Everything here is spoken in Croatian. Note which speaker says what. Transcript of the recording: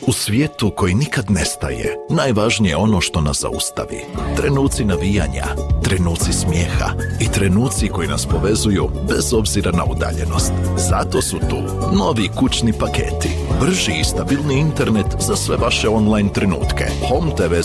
Speaker 1: U svijetu koji nikad nestaje, najvažnije je ono što nas zaustavi. Trenuci navijanja, trenuci smijeha i trenuci koji nas povezuju bez obzira na udaljenost. Zato su tu novi kućni paketi. Brži i stabilni internet za sve vaše online trenutke. Home TV